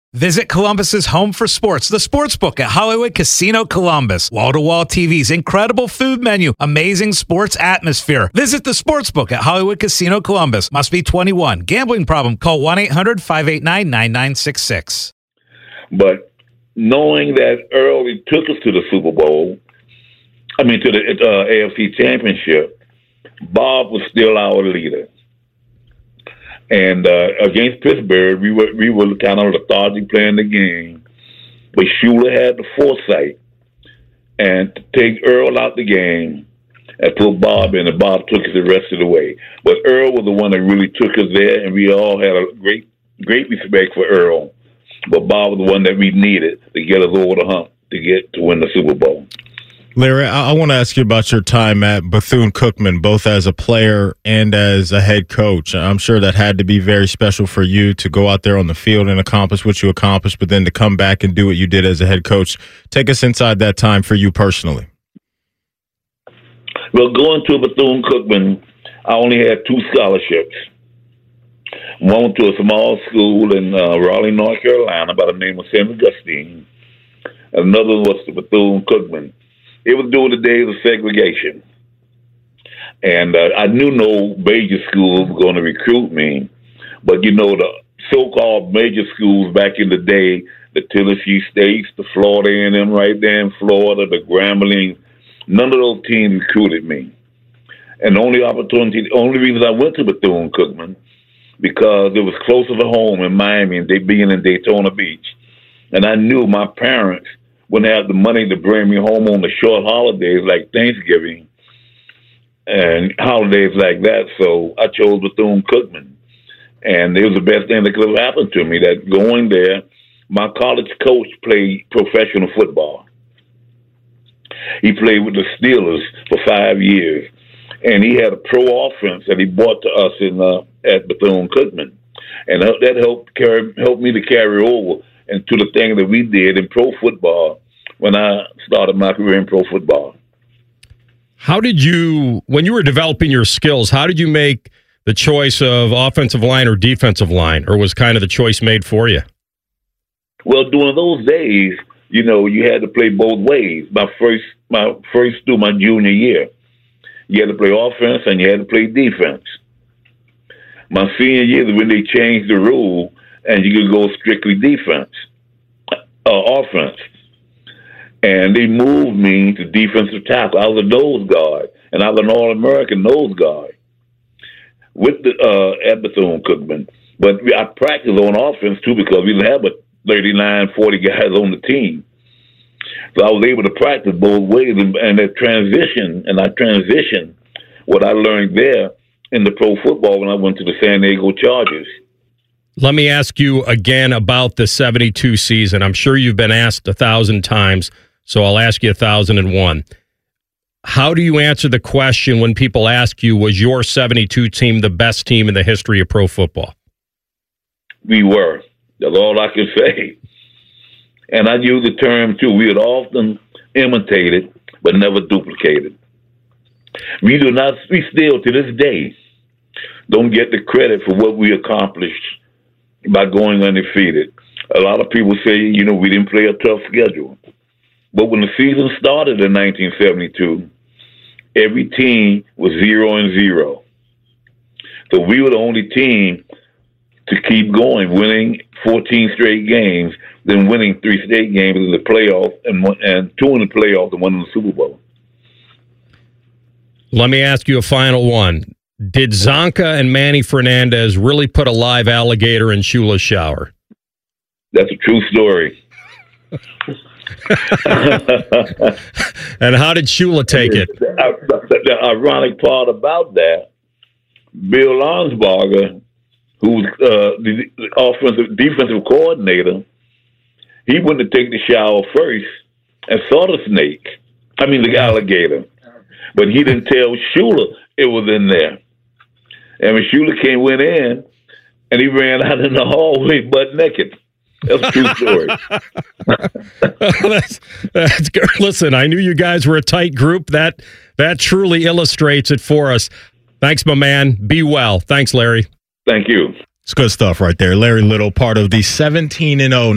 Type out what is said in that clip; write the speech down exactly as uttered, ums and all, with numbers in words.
Visit Columbus's home for sports, the Sportsbook at Hollywood Casino Columbus. Wall-to-wall T Vs, incredible food menu, amazing sports atmosphere. Visit the Sportsbook at Hollywood Casino Columbus. Must be twenty-one. Gambling problem? Call one eight hundred five eight nine nine nine six six. But knowing that Earl took us to the Super Bowl, I mean to the uh, A F C Championship, Bob was still our leader. And uh, against Pittsburgh, we were we were kind of lethargic playing the game. But Shula had the foresight and to take Earl out the game and put Bob in, and Bob took us the rest of the way. But Earl was the one that really took us there, and we all had a great great respect for Earl. But Bob was the one that we needed to get us over the hump to get to win the Super Bowl. Larry, I, I want to ask you about your time at Bethune-Cookman, both as a player and as a head coach. I'm sure that had to be very special for you to go out there on the field and accomplish what you accomplished, but then to come back and do what you did as a head coach. Take us inside that time for you personally. Well, going to Bethune-Cookman, I only had two scholarships. One to a small school in uh, Raleigh, North Carolina by the name of Saint Augustine. Another was to Bethune-Cookman. It was during the days of segregation. And uh, I knew no major schools were going to recruit me. But, you know, the so-called major schools back in the day, the Tennessee States, the Florida A and M right there in Florida, the Grambling, none of those teams recruited me. And the only opportunity, the only reason I went to Bethune-Cookman, because it was closer to home in Miami and they being in Daytona Beach. And I knew my parents wouldn't have the money to bring me home on the short holidays like Thanksgiving and holidays like that. So I chose Bethune-Cookman. And it was the best thing that could have happened to me, that going there, my college coach played professional football. He played with the Steelers for five years. And he had a pro offense that he brought to us in uh, at Bethune-Cookman. And that helped carry, helped me to carry over into the thing that we did in pro football when I started my career in pro football. How did you, when you were developing your skills, how did you make the choice of offensive line or defensive line, or was kind of the choice made for you? Well, during those days, you know, you had to play both ways. My first, my first through my junior year, you had to play offense and you had to play defense. My senior year, when they changed the rule, and you could go strictly defense, uh, offense. And they moved me to defensive tackle. I was a nose guard, and I was an All-American nose guard with the uh, at Bethune-Cookman. But I practiced on offense, too, because we didn't have but thirty-nine, forty guys on the team. So I was able to practice both ways, and, and that transition, and I transitioned what I learned there in the pro football when I went to the San Diego Chargers. Let me ask you again about the seventy-two season. I'm sure you've been asked a thousand times, so I'll ask you a thousand and one. How do you answer the question when people ask you, was your seventy-two team the best team in the history of pro football? We were. That's all I can say. And I use the term, too. We had often imitated, but never duplicated. We do not, we still, to this day, don't get the credit for what we accomplished by going undefeated. A lot of people say, you know, we didn't play a tough schedule. But when the season started in nineteen seventy-two, every team was zero and zero. So we were the only team to keep going, winning fourteen straight games, then winning three straight games in the playoff, and one, and two in the playoff, and one in the Super Bowl. Let me ask you a final one. Did Zonka and Manny Fernandez really put a live alligator in Shula's shower? That's a true story. And how did Shula take it? The, the, the ironic part about that, Bill Lonsberger, who's uh, the, the offensive defensive coordinator, he went to take the shower first and saw the snake. I mean, the alligator. But he didn't tell Shula it was in there. And when Shula came, went in, and he ran out in the hallway butt naked. That's a true story. that's, that's good. Listen, I knew you guys were a tight group. That that truly illustrates it for us. Thanks, my man. Be well. Thanks, Larry. Thank you. It's good stuff right there. Larry Little, part of the seventeen and oh